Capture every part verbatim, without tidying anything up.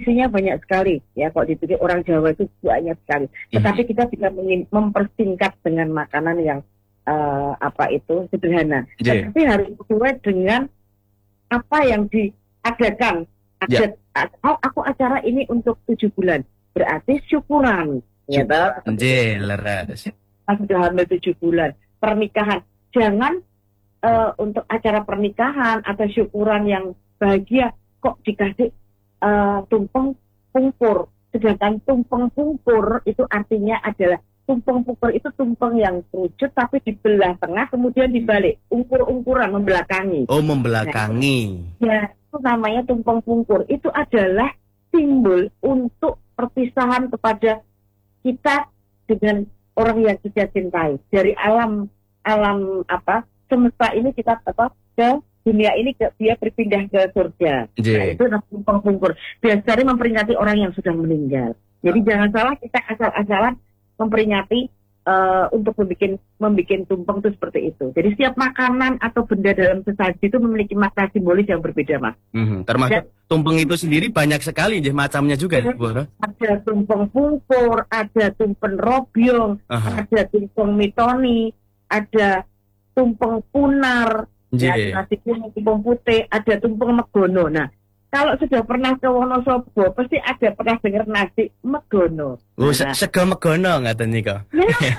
isinya banyak sekali ya, kalau dipikir orang Jawa itu banyak sekali. Tetapi kita bisa mempersingkat dengan makanan yang uh, apa itu sederhana. Yeah. Tetapi harus sesuai dengan apa yang diadakan. Ada, yeah. oh, aku acara ini untuk tujuh bulan, berarti syukuran. Ya, Nggih, leres. Sudah hamil tujuh bulan, pernikahan. Jangan uh, untuk acara pernikahan atau syukuran yang bahagia kok dikasih uh, tumpeng pungkur. Sedangkan tumpeng pungkur itu artinya adalah tumpeng pungkur itu tumpeng yang kerucut tapi dibelah tengah kemudian dibalik, ungkur-ungkuran, membelakangi. Oh, membelakangi. Nah, ya, itu namanya tumpeng pungkur. Itu adalah simbol untuk perpisahan kepada kita dengan orang yang kita cintai. Dari alam alam apa semesta ini kita apa ke dunia ini ke, dia berpindah ke surga. Nah, itu tumpeng pungkur. Biasanya memperingati orang yang sudah meninggal. Jadi oh. jangan salah kita asal-asalan memperingati uh, untuk membuat membuat tumpeng itu seperti itu. Jadi setiap makanan atau benda dalam sesaji itu memiliki makna simbolis yang berbeda, Mas. Mm-hmm. Termasuk Dan, tumpeng itu sendiri banyak sekali ya macamnya juga. Ya, ada tumpeng pungkur, ada tumpeng robyong, uh-huh. ada tumpeng mitoni, ada tumpeng punar. Ya, nasi kuning, tumpeng putih, ada tumpeng megono. Nah, kalau sudah pernah ke Wonosobo, pasti ada pernah dengar nasi megono. Oh, nah, sego megono ngaten nika.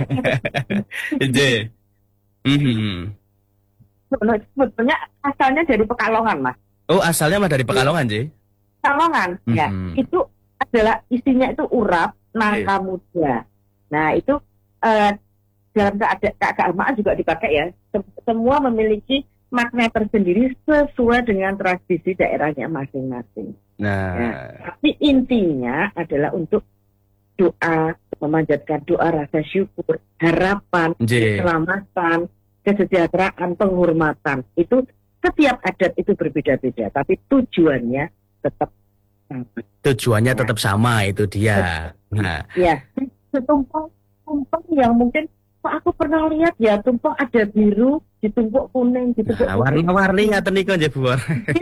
Nggih. Mhm. Sebetulnya asalnya dari Pekalongan, Mas. Oh, asalnya mah dari Pekalongan, Ji? Pekalongan, mm-hmm. ya. Itu adalah isinya itu urap, nangka okay. muda. Nah, itu uh, dalam keagamaan juga dipakai ya. Semua memiliki makna tersendiri sesuai dengan tradisi daerahnya masing-masing. Nah, nah, tapi intinya adalah untuk doa, memanjatkan doa rasa syukur, harapan, J. keselamatan, kesejahteraan, penghormatan. Itu setiap adat itu berbeda-beda, tapi tujuannya tetap sama. Tujuannya nah, tetap sama, itu dia. Nah, ya, tumpeng-tumpeng yang mungkin aku pernah lihat ya, tumpeng ada biru, ditumpuk kuning, ditumpuk nah, warna-warni ngaten niku nggih Bu.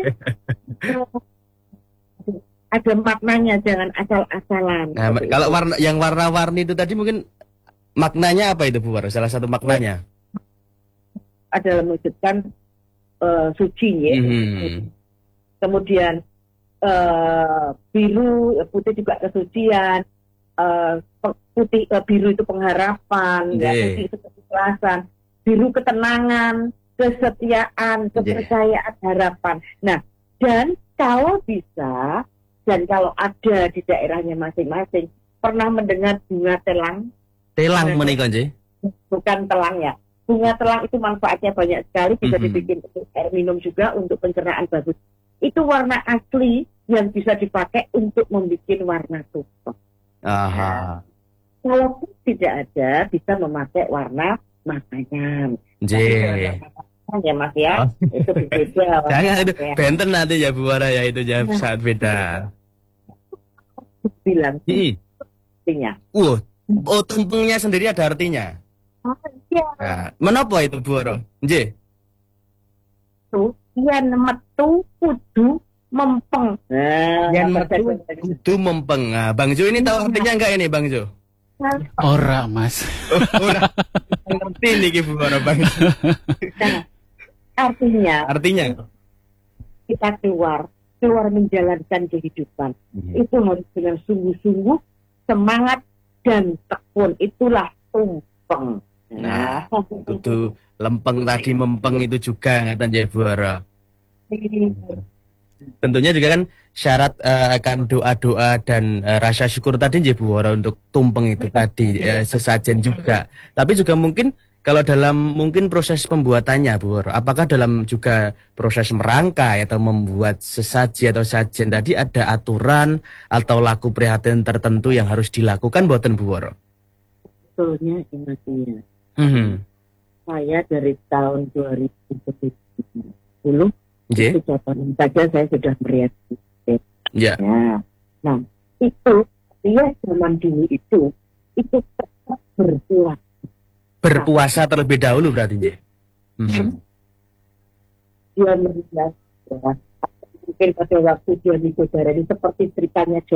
Ada maknanya, jangan asal-asalan. Nah, kalau warna yang warna-warni itu tadi mungkin maknanya apa itu Bu? Salah satu maknanya adalah mewujudkan uh, suci ya. Mm-hmm. Kemudian uh, biru, putih juga kesucian. Uh, putih uh, biru itu pengharapan, yeah. ya, putih itu keikhlasan, biru ketenangan, kesetiaan, kepercayaan, yeah. harapan. Nah, dan kalau bisa dan kalau ada di daerahnya masing-masing, pernah mendengar bunga telang? Telang menika nggih. Bukan telang ya. Bunga telang itu manfaatnya banyak sekali, bisa mm-hmm. dibikin untuk air minum juga, untuk pencernaan bagus. Itu warna asli yang bisa dipakai untuk membuat warna tumpeng. Aha. Kalau tidak ada, bisa memakai warna makanya. J. Ya Mas ya, oh. itu berbeda. Jangan itu ya. Benten nanti ya Bu Wara ya, itu ya saat beda. Bilang hmm. artinya. Uh, oh tumpengnya sendiri ada artinya. Oh, iya. Nah, menapa itu Bu Wara? J. Tuh, yang metu kudu mempeng. Nah, yang metu kudu mempeng. Nah, Bang Jo ini tahu artinya enggak ini Bang Jo? Ora, Mas. Oh, ora. Ngerti nih Bu Wara Bang. Nah, artinya artinya kita keluar keluar menjalankan kehidupan. Hmm. Itu harus dengan sungguh-sungguh, semangat dan tekun. Itulah tumpeng. Nah, kudu lempeng tadi mempeng itu juga ngaten ya Bu Wara. Tentunya juga kan syarat uh, akan doa-doa dan uh, rasa syukur tadi ya Bu Wara untuk tumpeng itu tadi uh, sesajen juga. Tapi juga mungkin kalau dalam mungkin proses pembuatannya Bu Wara, apakah dalam juga proses merangkai atau membuat sesaji atau sajen tadi ada aturan atau laku prihatin tertentu yang harus dilakukan buatan Bu Wara? Sebetulnya ingatnya. Mm-hmm. Saya dari tahun dua ribu sepuluh Yeah. itu catatan saja saya sudah melihat. Yeah. Ya. Nah, itu dia zaman dulu itu itu tetap berpuasa. Berpuasa terlebih dahulu berarti ya. Mm-hmm. Dia melihat mungkin pada waktu dia di saudara ini seperti ceritanya